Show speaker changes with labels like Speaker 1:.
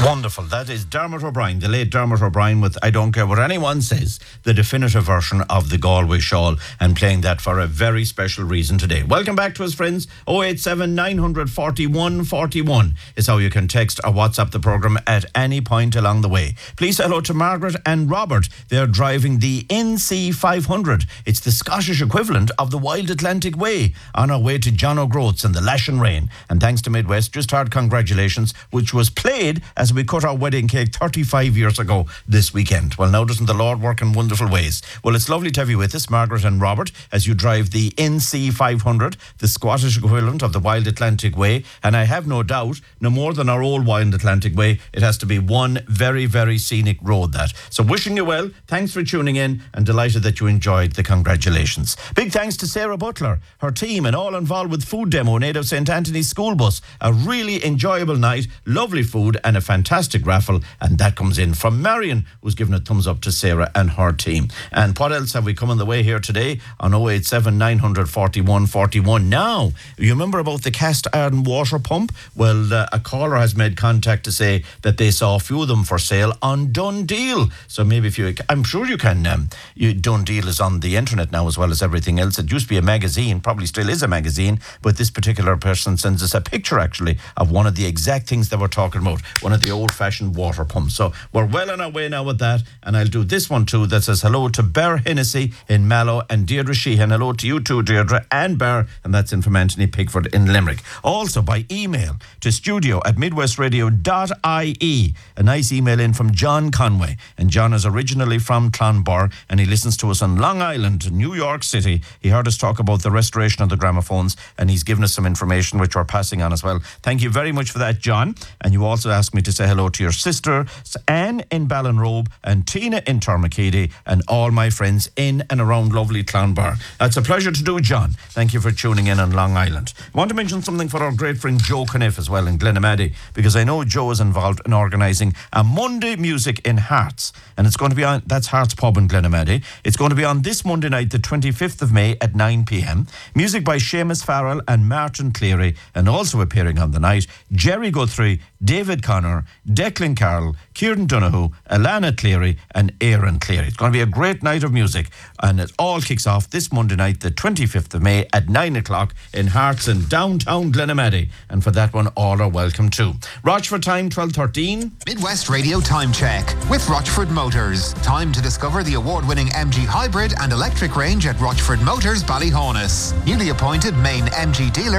Speaker 1: Wonderful. That is Dermot O'Brien, the late Dermot O'Brien, with I Don't Care What Anyone Says, the definitive version of the Galway Shawl, and playing that for a very special reason today. Welcome back to us, friends. 087 941 41 is how you can text or WhatsApp the programme at any point along the way. Please say hello to Margaret and Robert. They're driving the NC 500. It's the Scottish equivalent of the Wild Atlantic Way, on our way to John O'Groats and the Lash and Rain. And thanks to Midwest, just heard Congratulations, which was played as we cut our wedding cake 35 years ago this weekend. Well, now doesn't the Lord work in wonderful ways? Well, it's lovely to have you with us, Margaret and Robert, as you drive the NC 500, the Scottish equivalent of the Wild Atlantic Way. And I have no doubt, no more than our old Wild Atlantic Way, it has to be one very, very scenic road, that. So wishing you well, thanks for tuning in, and delighted that you enjoyed the congratulations. Big thanks to Sarah Butler, her team, and all involved with Food Demo, Native St. Anthony's School Bus. A really enjoyable night, lovely food, and a fantastic raffle, and that comes in from Marion, who's given a thumbs up to Sarah and her team. And what else have we come on the way here today on 087 941 41? Now, you remember about the cast iron water pump? Well, a caller has made contact to say that they saw a few of them for sale on Dundeel. So maybe if you, I'm sure you can, Dundeel is on the internet now as well as everything else. It used to be a magazine, probably still is a magazine, but this particular person sends us a picture actually of one of the exact things that we're talking about, one of the old-fashioned water pumps. So we're well on our way now with that, and I'll do this one too that says hello to Bear Hennessy in Mallow and Deirdre Sheehan. Hello to you too, Deirdre and Bear, and that's in from Anthony Pickford in Limerick. Also by email to studio@midwestradio.ie. A nice email in from John Conway, and John is originally from Clonbar, and he listens to us on Long Island, New York City. He heard us talk about the restoration of the gramophones, and he's given us some information which we're passing on as well. Thank you very much for that, John. And you also asked me to say hello to your sister Anne in Ballinrobe and Tina in Tormakeedy and all my friends in and around lovely Clonbar. That's a pleasure to do, John. Thank you for tuning in on Long Island. I want to mention something for our great friend Joe Caniff as well in Glenamaddy, because I know Joe is involved in organising a Monday Music in Hearts, and it's going to be on, that's Hearts Pub in Glenamaddy. It's going to be on this Monday night, the 25th of May at 9 p.m. Music by Seamus Farrell and Martin Cleary, and also appearing on the night, Jerry Guthrie, David Connor, Declan Carroll, Kieran Donoghue, Alana Cleary and Aaron Cleary. It's going to be a great night of music, and it all kicks off this Monday night, the 25th of May at 9 o'clock in Hearts in downtown Glenamaddy, and for that one all are welcome too. Rochford time 12:13.
Speaker 2: Midwest Radio Time Check with Rochford Motors. Time to discover the award-winning MG hybrid and electric range at Rochford Motors Ballyhonus. Newly appointed main MG dealer